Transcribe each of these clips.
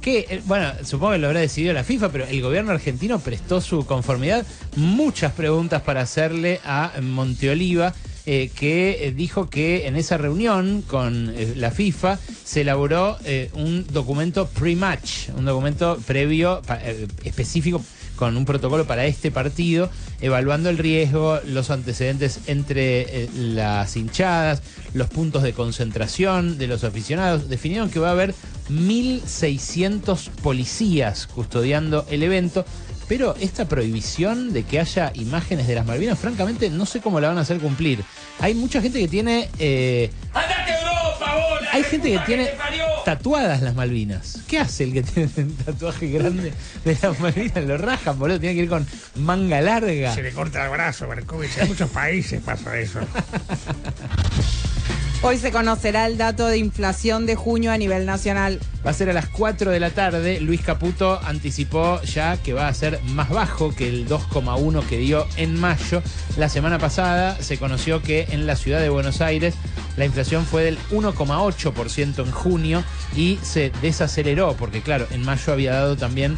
que, bueno, supongo que lo habrá decidido la FIFA, pero el gobierno argentino prestó su conformidad. Muchas preguntas para hacerle a Monteoliva, que dijo que en esa reunión con la FIFA se elaboró un documento pre-match, un documento previo específico con un protocolo para este partido, evaluando el riesgo, los antecedentes entre las hinchadas, los puntos de concentración de los aficionados. Definieron que va a haber 1.600 policías custodiando el evento, pero esta prohibición de que haya imágenes de las Malvinas, francamente, no sé cómo la van a hacer cumplir. Hay mucha gente que tiene... ¡Andate a Europa, bola! Hay gente que tiene tatuadas las Malvinas. ¿Qué hace el que tiene un tatuaje grande de las Malvinas? Lo rajan, boludo. Tiene que ir con manga larga. Se le corta el brazo, Berkovich. En muchos países pasa eso. Hoy se conocerá el dato de inflación de junio a nivel nacional. Va a ser a las 4 de la tarde. Luis Caputo anticipó ya que va a ser más bajo que el 2,1 que dio en mayo. La semana pasada se conoció que en la ciudad de Buenos Aires la inflación fue del 1,8% en junio y se desaceleró porque, claro, en mayo había dado también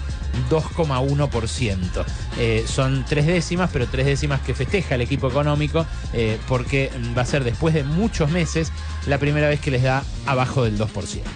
2,1%. Son 3 décimas, pero 3 décimas que festeja el equipo económico, porque va a ser después de muchos meses la primera vez que les da abajo del 2%.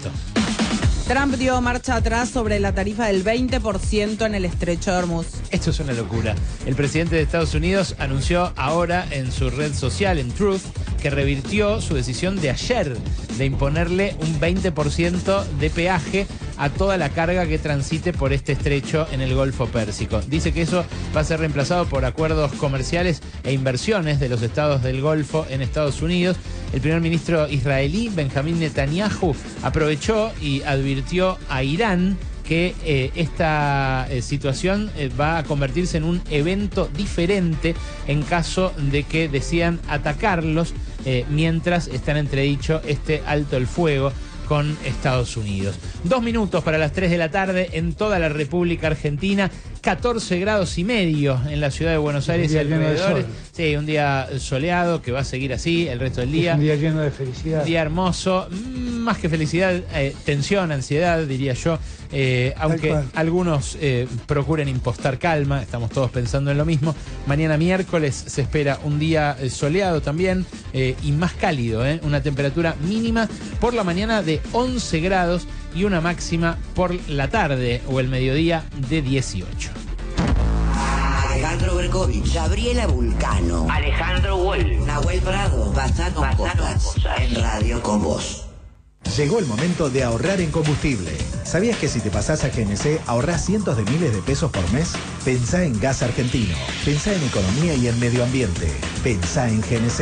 Trump dio marcha atrás sobre la tarifa del 20% en el estrecho de Hormuz. Esto es una locura. El presidente de Estados Unidos anunció ahora en su red social, en Truth, que revirtió su decisión de ayer de imponerle un 20% de peaje a toda la carga que transite por este estrecho en el Golfo Pérsico. Dice que eso va a ser reemplazado por acuerdos comerciales e inversiones de los estados del Golfo en Estados Unidos. El primer ministro israelí, Benjamín Netanyahu, aprovechó y advirtió a Irán que esta situación va a convertirse en un evento diferente en caso de que decidan atacarlos mientras está en entredicho este alto el fuego con Estados Unidos. 2 minutos para las 3 de la tarde en toda la República Argentina. 14 grados y medio en la ciudad de Buenos Aires y alrededores. Sí, un día soleado que va a seguir así el resto del día. Es un día lleno de felicidad. Un día hermoso. Más que felicidad, tensión, ansiedad, diría yo. Aunque algunos procuren impostar calma, estamos todos pensando en lo mismo. Mañana miércoles se espera un día soleado también y más cálido, una temperatura mínima por la mañana de 11 grados y una máxima por la tarde o el mediodía de 18. Alejandro Berkovich, Gabriela Vulcano, Alejandro Wolf, Nahuel Prado, Basano Cosas, en Radio con Vos. Llegó el momento de ahorrar en combustible. ¿Sabías que si te pasás a GNC ahorrás cientos de miles de pesos por mes? Pensá en gas argentino. Pensá en economía y en medio ambiente. Pensá en GNC.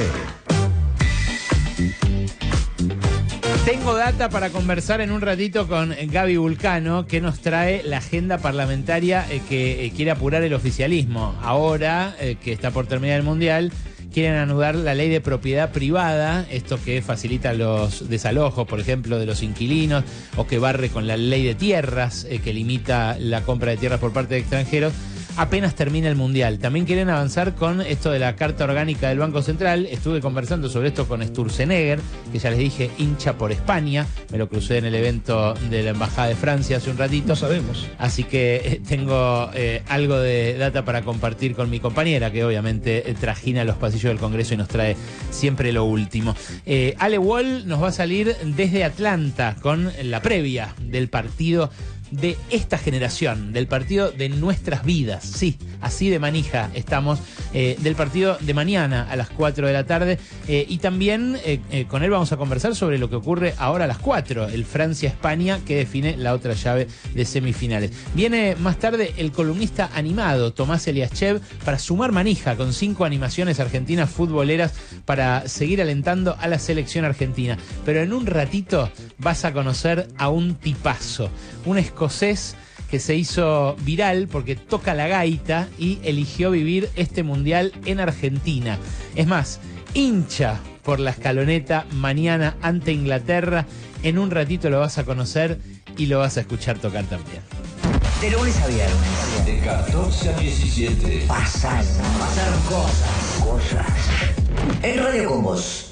Tengo data para conversar en un ratito con Gaby Vulcano, que nos trae la agenda parlamentaria que quiere apurar el oficialismo. Ahora que está por terminar el Mundial, quieren anudar la ley de propiedad privada, esto que facilita los desalojos, por ejemplo, de los inquilinos, o que barre con la ley de tierras, que limita la compra de tierras por parte de extranjeros. Apenas termina el Mundial. También quieren avanzar con esto de la Carta Orgánica del Banco Central. Estuve conversando sobre esto con Sturzenegger, que ya les dije, hincha por España. Me lo crucé en el evento de la Embajada de Francia hace un ratito. No sabemos. Así que tengo algo de data para compartir con mi compañera, que obviamente trajina los pasillos del Congreso y nos trae siempre lo último. Ale Wall nos va a salir desde Atlanta con la previa del partido de esta generación, del partido de nuestras vidas. Sí, así de manija estamos, del partido de mañana a las 4 de la tarde. Y también con él vamos a conversar sobre lo que ocurre ahora a las 4, el Francia-España, que define la otra llave de semifinales. Viene más tarde el columnista animado Tomás Eliaschev para sumar manija con 5 animaciones argentinas futboleras para seguir alentando a la selección argentina. Pero en un ratito vas a conocer a un tipazo, un escocés que se hizo viral porque toca la gaita y eligió vivir este mundial en Argentina. Es más, hincha por la escaloneta mañana ante Inglaterra. En un ratito lo vas a conocer y lo vas a escuchar tocar también. De lunes a viernes. De 14 a 17. Pasaron cosas. En Radio con Vos.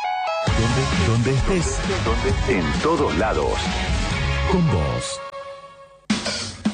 Donde estés, en todos lados. Con vos.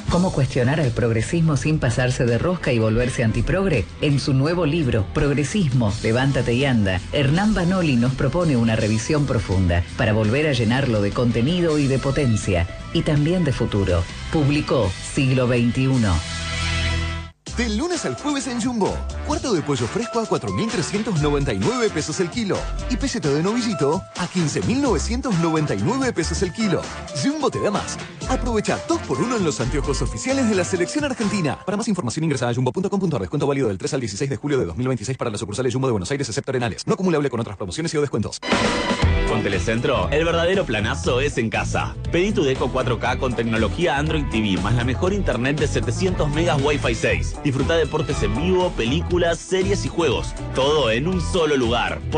¿Cómo cuestionar al progresismo sin pasarse de rosca y volverse antiprogre? En su nuevo libro, Progresismo, levántate y anda, Hernán Banoli nos propone una revisión profunda para volver a llenarlo de contenido y de potencia, y también de futuro. Publicó Siglo XXI. Del lunes al jueves en Jumbo. Cuarto de pollo fresco a 4.399 pesos el kilo. Y pelleto de novillito a 15.999 pesos el kilo. Jumbo te da más. Aprovecha 2x1 en los anteojos oficiales de la selección argentina. Para más información ingresa a jumbo.com.ar. Descuento válido del 3 al 16 de julio de 2026 para las sucursales Jumbo de Buenos Aires, excepto Arenales. No acumulable con otras promociones y o descuentos. Con Telecentro, el verdadero planazo es en casa. Pedí tu Deco 4K con tecnología Android TV, más la mejor internet de 700 megas Wi-Fi 6. Disfruta deportes en vivo, películas, series y juegos. Todo en un solo lugar.